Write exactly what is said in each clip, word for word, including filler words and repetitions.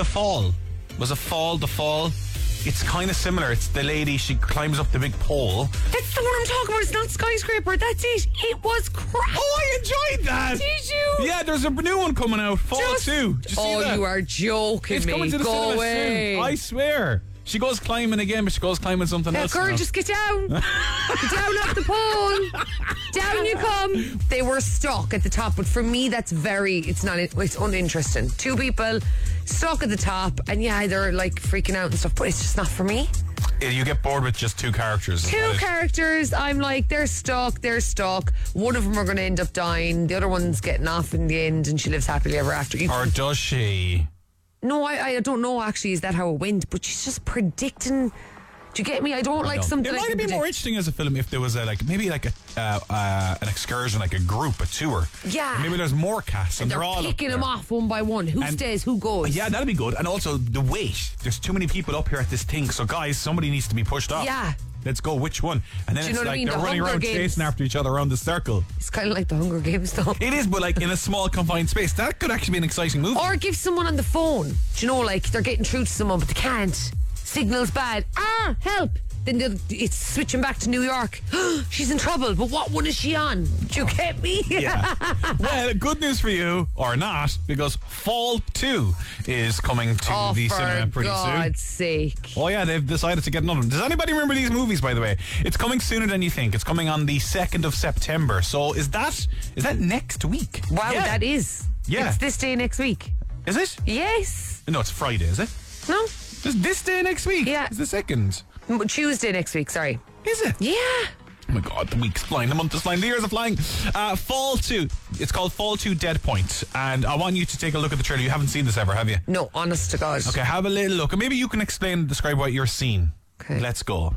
The Fall. Was it Fall? The Fall? It's kind of similar. It's the lady, she climbs up the big pole. That's the one I'm talking about. It's not Skyscraper. That's it. It was crap. Oh, I enjoyed that. Did you? Yeah, there's a new one coming out. Fall Just, two. Did you see oh, that? you are joking It's me. coming to the Go cinema away. soon. I swear. She goes climbing again, but she goes climbing something Now, else. girl, now. just get down. Get down off the pole. Down you come. They were stuck at the top, but for me, that's very, it's not, it's uninteresting. Two people stuck at the top, and yeah, they're like freaking out and stuff, but it's just not for me. Yeah, you get bored with just two characters. Two characters, I'm like, they're stuck, they're stuck. One of them are going to end up dying. The other one's getting off in the end, and she lives happily ever after. You Or does she? No, I, I don't know actually, is that how it went? But she's just predicting. Do you get me? I don't like No. something It like might have been more interesting as a film if there was a, like maybe like a uh, uh, an excursion, like a group, a tour. Yeah. Maybe there's more casts and, they're, they're all picking up them there. off one by one. Who And- stays, who goes? Yeah, that'd be good. And also the weight. There's too many people up here at this thing. So guys, somebody needs to be pushed off. Yeah. Let's go. Which one? And then Do you it's know what I like mean? they're The running Hunger around Games. chasing after each other around the circle. It's kind of like the Hunger Games though. It is, but like in a small confined space. That could actually be an exciting movie. Or give someone on the phone. Do you know, like they're getting through to someone but they can't. Signal's bad. Ah, help. Then they'll- it's switching back to New York. She's in trouble, but what one is she on? Do you get me? Yeah. Well, good news for you, or not, because Fall two is coming to Oh, the for cinema pretty God's soon. sake. Oh yeah, they've decided to get another one. Does anybody remember these movies, by the way? It's coming sooner than you think. It's coming on the second of September. So is that is that next week? Wow, Yeah. that is. Yeah. It's this day next week. Is it? Yes. No, it's Friday, is it? No? It's this day next week. Yeah. It's the second. M- Tuesday next week, sorry. Is it? Yeah. Oh my God, the week's flying, the month is flying, the years are flying. Uh, Fall two. It's called Fall two Dead Point. And I want you to take a look at the trailer. You haven't seen this ever, have you? No, honest to God. Okay, have a little look. And maybe you can explain and describe what you're seeing. Okay. Let's go.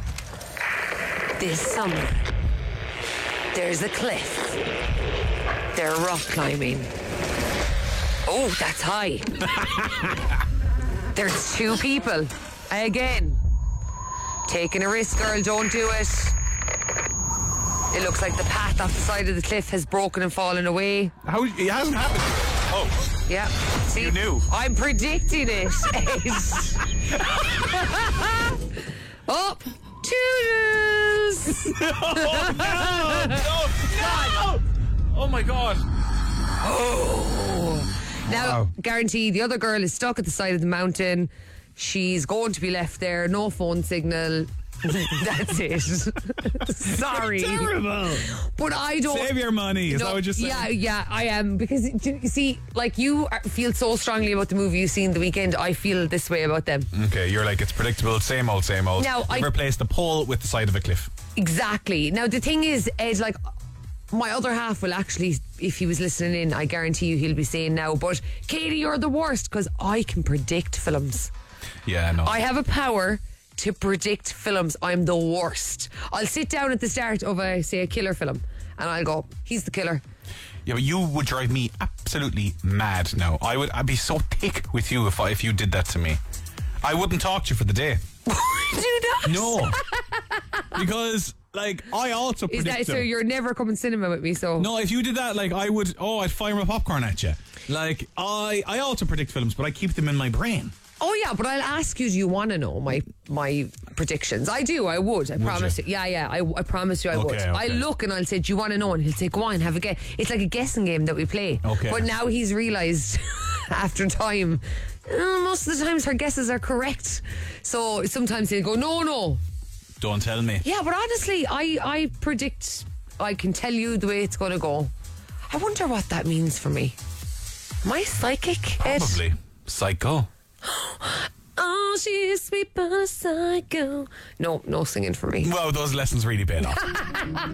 This summer, there's a cliff. They're rock climbing. Oh, that's high. There's two people. Again. Taking a risk, girl, don't do it. It looks like the path off the side of the cliff has broken and fallen away. How it hasn't happened. Oh, Yeah. See, You knew. I'm predicting it. Up. Toodles. oh no! No! No! Oh my God! Now, Wow. guarantee the other girl is stuck at the side of the mountain. She's going to be left there. No phone signal. That's it. Sorry. Terrible. But I don't. Save your money. Is No, that what you're saying? Yeah, yeah, I am. Because, do you see, like you are- feel so strongly about the movie you've seen the weekend, I feel this way about them. Okay, you're like, it's predictable, same old, same old. Now, I- Replace the pole with the side of a cliff. Exactly. Now, the thing is, Ed, like, my other half will actually, if he was listening in, I guarantee you he'll be saying now, but Katie, you're the worst, because I can predict films. Yeah, no. I have a power to predict films. I'm the worst. I'll sit down at the start of a, say, a killer film, and I'll go, he's the killer. Yeah, but you would drive me absolutely mad now. I would, I'd be so thick with you if I, if you did that to me. I wouldn't talk to you for the day. Do not. No. Because, like, I also Is predict that so? them. You're never coming cinema with me, so. No, if you did that, like, I would, oh, I'd fire my popcorn at you. Like, I, I also predict films, but I keep them in my brain. Oh yeah, but I'll ask you. Do you want to know my my predictions? I do. I would. I promise you? you. Yeah, yeah. I, I promise you. I Okay, would. okay. I look and I'll say, "Do you want to know?" And he'll say, "Go on, have a guess." It's like a guessing game that we play. Okay. But now he's realised after time, uh, most of the times her guesses are correct. So sometimes he'll go, "No, no." Don't tell me. Yeah, but honestly, I I predict. I can tell you the way it's going to go. I wonder what that means for me. Am I psychic, Ed? Probably. Psycho. Oh, she's sweet but a psycho. No, no singing for me. Wow, those lessons really paid off.